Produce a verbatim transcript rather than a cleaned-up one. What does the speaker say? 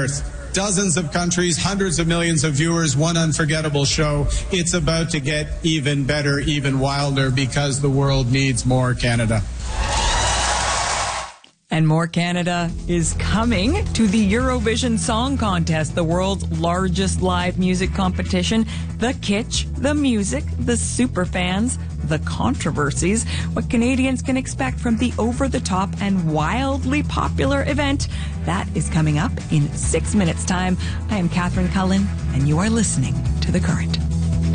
earth. Dozens of countries, hundreds of millions of viewers, one unforgettable show. It's about to get even better, even wilder, because the world needs more Canada. And more Canada is coming to the Eurovision Song Contest, the world's largest live music competition. The kitsch, the music, the superfans, the controversies, what Canadians can expect from the over-the-top and wildly popular event. That is coming up in six minutes' time. I am Catherine Cullen, and you are listening to The Current.